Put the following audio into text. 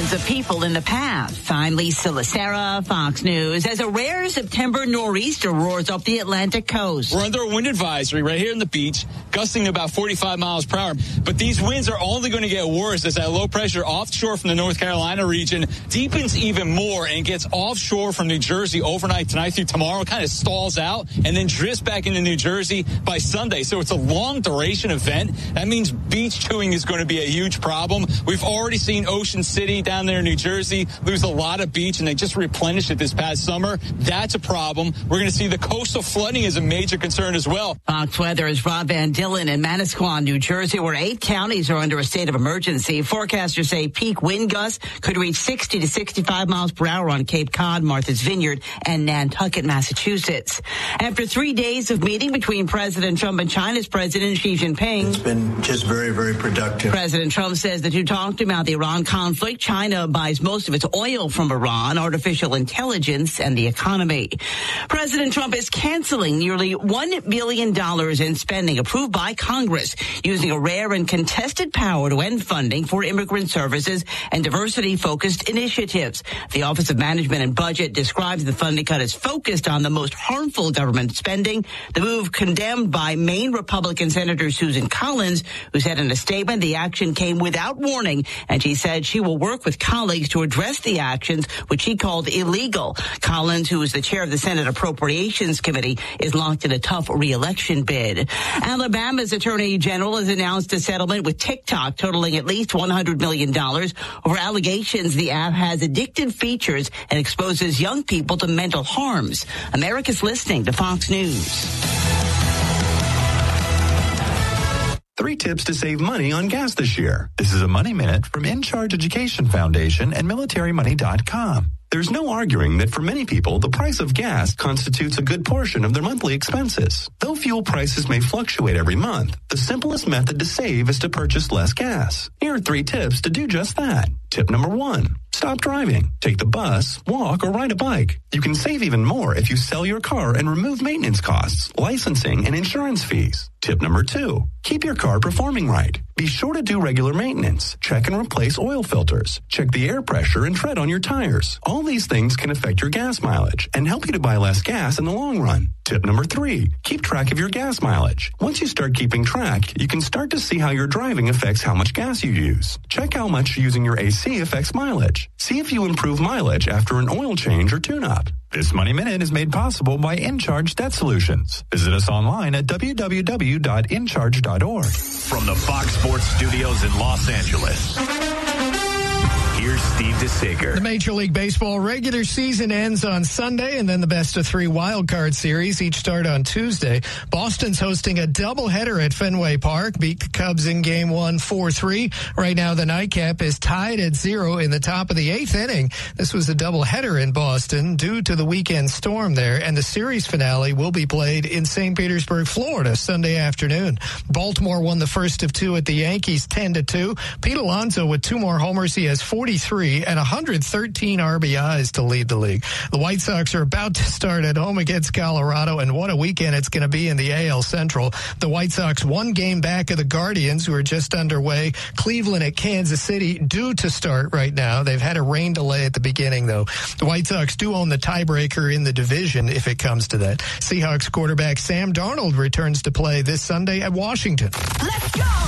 millions of people in the path. I'm Lisa Lacera, Fox News. As a rare September nor'easter roars up the Atlantic coast. We're under a wind advisory right here on the beach, gusting about 45 miles per hour. But these winds are only going to get worse as that low pressure offshore from the North Carolina region deepens even more and gets offshore from New Jersey overnight tonight through tomorrow, kind of stalls out and then drifts back into New Jersey by Sunday. So it's a long duration event. That means beach chewing is going to be a huge problem. We've already seen Ocean City down there in New Jersey lose a lot of beach, and they just replenished it this past summer. That's a problem. We're going to see the coastal flooding is a major concern as well. Fox Weather's Rob Van Dillen in Manasquan, New Jersey, where 8 counties are under a state of emergency. Forecasters say peak wind gusts could reach 60 to 65 miles per hour on Cape Cod, Martha's Vineyard, and Nantucket, Massachusetts. After 3 days of meeting between President Trump and China's President Xi Jinping, it's been just very, very productive. President Trump says the two talked about the Iran conflict. China buys most of its oil from Iran, artificial intelligence, and the economy. President Trump is canceling nearly $1 billion in spending approved by Congress, using a rare and contested power to end funding for immigrant services and diversity-focused initiatives. The Office of Management and Budget describes the funding cut as focused on the most harmful government spending. The move condemned by Maine Republican Senator Susan Collins, who said in a statement the action came without warning, and she said she will work with colleagues to address the actions, which she called illegal. Collins, who is the chair of the Senate Appropriations Committee, is locked in a tough re-election bid. Alabama's Attorney General has announced a settlement with TikTok totaling at least $100 million over allegations the app has addictive features and exposes young people to mental harms. America's listening to Fox News. 3 tips to save money on gas this year. This is a Money Minute from In Charge Education Foundation and MilitaryMoney.com. There's no arguing that for many people, the price of gas constitutes a good portion of their monthly expenses. Though fuel prices may fluctuate every month, the simplest method to save is to purchase less gas. Here are 3 tips to do just that. Tip number 1. Stop driving. Take the bus, walk, or ride a bike. You can save even more if you sell your car and remove maintenance costs, licensing, and insurance fees. Tip number 2. Keep your car performing right. Be sure to do regular maintenance. Check and replace oil filters. Check the air pressure and tread on your tires. All these things can affect your gas mileage and help you to buy less gas in the long run. Tip number 3. Keep track of your gas mileage. Once you start keeping track, you can start to see how your driving affects how much gas you use. Check how much using your AC affects mileage. See if you improve mileage after an oil change or tune-up. This Money Minute is made possible by InCharge Debt Solutions. Visit us online at www.incharge.org. From the Fox Sports Studios in Los Angeles, here's Steve DeSager. The Major League Baseball regular season ends on Sunday, and then the best-of-3 wild card series each start on Tuesday. Boston's hosting a doubleheader at Fenway Park, beat the Cubs in Game 1 4-3. Right now, the nightcap is tied at 0 in the top of the 8th inning. This was a doubleheader in Boston due to the weekend storm there, and the series finale will be played in St. Petersburg, Florida, Sunday afternoon. Baltimore won the first of 2 at the Yankees 10-2. Pete Alonso with 2 more homers. He has 43 and 113 RBIs to lead the league. The White Sox are about to start at home against Colorado, and what a weekend it's going to be in the AL Central. The White Sox 1 game back of the Guardians, who are just underway. Cleveland at Kansas City due to start right now. They've had a rain delay at the beginning, though. The White Sox do own the tiebreaker in the division if it comes to that. Seahawks quarterback Sam Darnold returns to play this Sunday at Washington. Let's go!